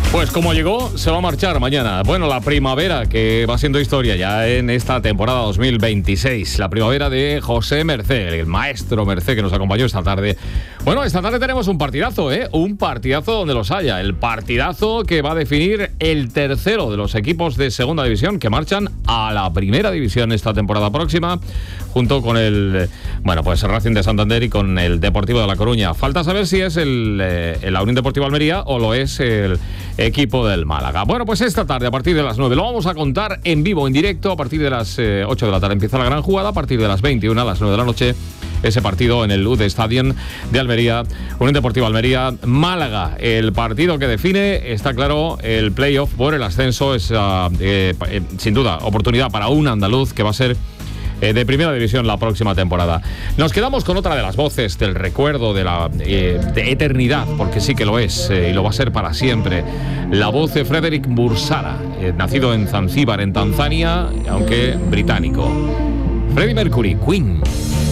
Pues como llegó, se va a marchar mañana. Bueno, la primavera, que va siendo historia ya en esta temporada 2026. La primavera de José Mercé, el maestro Mercé, que nos acompañó esta tarde. Bueno, esta tarde tenemos un partidazo, ¿eh? Un partidazo donde los haya. El partidazo que va a definir el tercero de los equipos de segunda división que marchan a la primera división esta temporada próxima, junto con el Racing de Santander y con el Deportivo de La Coruña. Falta saber si es el Unión Deportiva Almería o lo es el equipo del Málaga. Bueno, pues esta tarde a partir de las 9 lo vamos a contar en vivo, en directo. A partir de las 8 de la tarde empieza la gran jugada. A partir de las 21 a las 9 de la noche ese partido en el UD Stadium de Almería, Unión Deportiva Almería, Málaga. El partido que define, está claro, el playoff por el ascenso. Es sin duda oportunidad para un andaluz que va a ser de primera división la próxima temporada. Nos quedamos con otra de las voces del recuerdo de la de eternidad, porque sí que lo es y lo va a ser para siempre. La voz de Frederick Bursara, nacido en Zanzíbar, en Tanzania, aunque británico. Freddie Mercury, Queen.